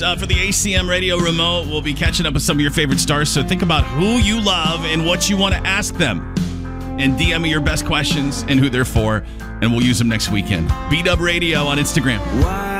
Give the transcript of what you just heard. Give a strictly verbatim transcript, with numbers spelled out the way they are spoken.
Uh, for the A C M radio remote, we'll be catching up with some of your favorite stars. So think about who you love and what you want to ask them. And D M me your best questions and who they're for. And we'll use them next weekend. B-Dub Radio on Instagram. Why?